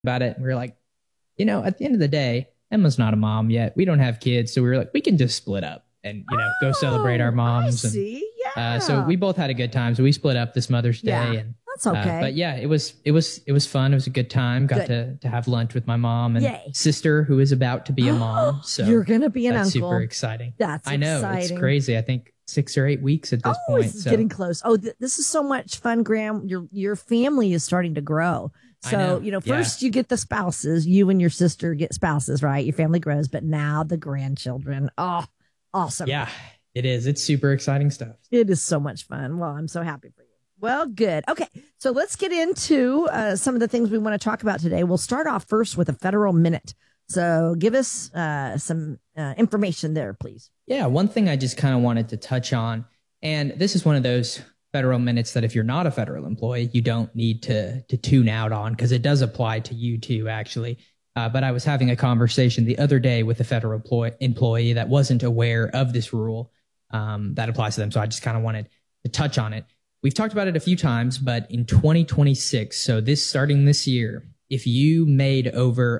about it. And we were like, at the end of the day, Emma's not a mom yet. We don't have kids. So we were like, we can just split up and, go celebrate our moms. I see. Yeah. So we both had a good time. So we split up this Mother's Day. Yeah, And that's okay. but yeah, it was fun. It was a good time. Got to have lunch with my mom and Yay. sister who is about to be a mom. So you're going to be an that's uncle. super exciting. That's I know. exciting. It's crazy. I think 6 or 8 weeks at this point. It's getting close. This is so much fun, Graham. Your family is starting to grow. So, first you get the spouses, you and your sister get spouses, right? Your family grows, but now the grandchildren. Oh, awesome. Yeah, it is. It's super exciting stuff. It is so much fun. Well, I'm so happy for you. Well, good. Okay. So let's get into some of the things we want to talk about today. We'll start off first with a federal minute. So give us some information there, please. Yeah. One thing I just kind of wanted to touch on, and this is one of those federal minutes that if you're not a federal employee, you don't need to tune out on, because it does apply to you too, actually. But I was having a conversation the other day with a federal employee that wasn't aware of this rule that applies to them. So I just kind of wanted to touch on it. We've talked about it a few times, but in 2026, so starting this year, if you made over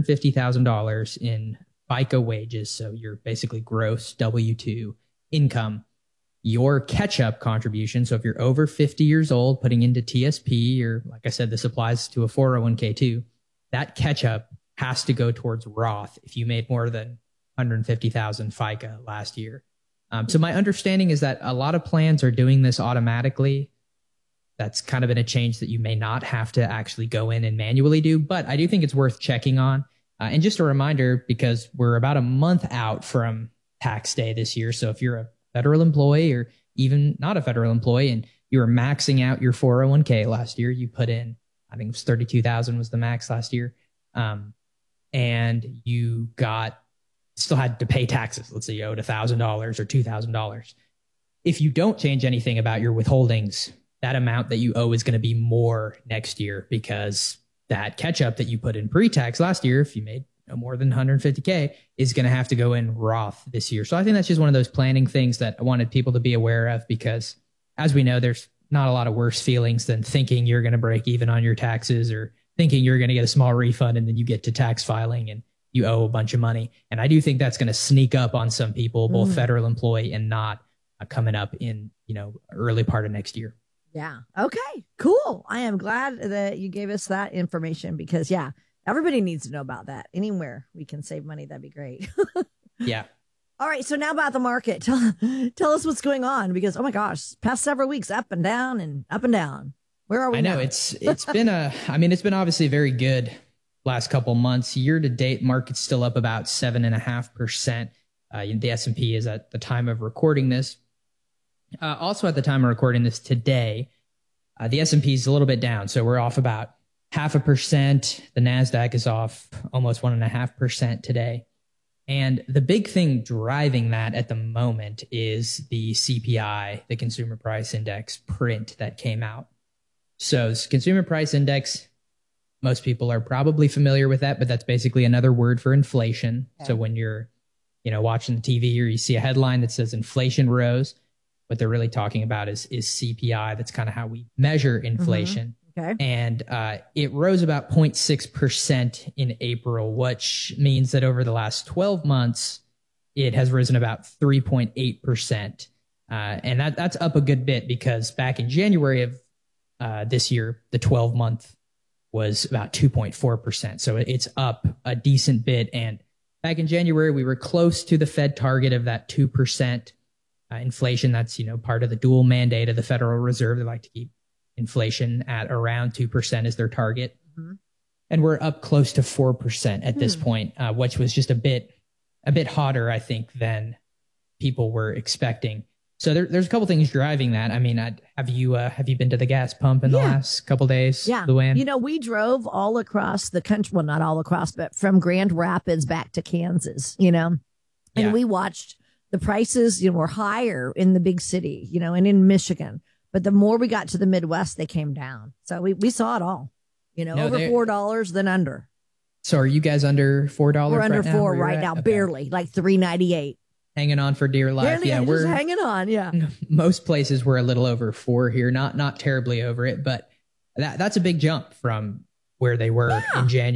$150,000 in FICA wages, so your basically gross W-2 income, your catch-up contribution, so if you're over 50 years old putting into TSP, or like I said, this applies to a 401k too, that catch-up has to go towards Roth if you made more than 150,000 FICA last year. So my understanding is that a lot of plans are doing this automatically. That's kind of been a change that you may not have to actually go in and manually do, but I do think it's worth checking on. And just a reminder, because we're about a month out from tax day this year. So if you're a federal employee or even not a federal employee and you were maxing out your 401k last year, you put in, I think it was 32,000 was the max last year. And you still had to pay taxes. Let's say you owed $1,000 or $2,000. If you don't change anything about your withholdings, that amount that you owe is going to be more next year, because that catch up that you put in pre-tax last year, if you made more than 150K, is going to have to go in Roth this year. So I think that's just one of those planning things that I wanted people to be aware of, because as we know, there's not a lot of worse feelings than thinking you're going to break even on your taxes, or thinking you're going to get a small refund and then you get to tax filing and you owe a bunch of money. And I do think that's going to sneak up on some people, both federal employee and not, coming up in, early part of next year. Yeah. Okay, cool. I am glad that you gave us that information, because everybody needs to know about that. Anywhere we can save money, that'd be great. Yeah. All right. So now about the market. Tell us what's going on, because, oh my gosh, past several weeks, up and down and up and down. Where are we now? I know it's been it's been obviously very good last couple months. Year to date, market's still up about 7.5%. The S&P is at the time of recording this. Also at the time of recording this today, the S&P is a little bit down. So we're off about 0.5%. The NASDAQ is off almost 1.5% today. And the big thing driving that at the moment is the CPI, the Consumer Price Index print that came out. So this Consumer Price Index, most people are probably familiar with that, but that's basically another word for inflation. Okay. So when you're, watching the TV or you see a headline that says inflation rose, what they're really talking about is CPI. That's kind of how we measure inflation. Okay. And it rose about 0.6% in April, which means that over the last 12 months, it has risen about 3.8%. And that's up a good bit, because back in January of this year, the 12-month was about 2.4%. So it's up a decent bit. And back in January, we were close to the Fed target of that 2% inflation. That's, part of the dual mandate of the Federal Reserve. They like to keep inflation at around 2% as their target. Mm-hmm. And we're up close to 4% at this point, which was just a bit hotter, I think, than people were expecting. So there's a couple things driving that. I mean, have you been to the gas pump in the last couple days? Yeah. Luann? We drove all across the country. Well, not all across, but from Grand Rapids back to Kansas, and we watched the prices, were higher in the big city, and in Michigan. But the more we got to the Midwest, they came down. So we saw it all, over $4, then under. So are you guys under $4? We're under $4 right now, okay. Barely, like $3.98. Hanging on for dear life. Barely, we're just hanging on. Yeah. Most places we're a little over 4 here, not terribly over it, but that's a big jump from where they were in January.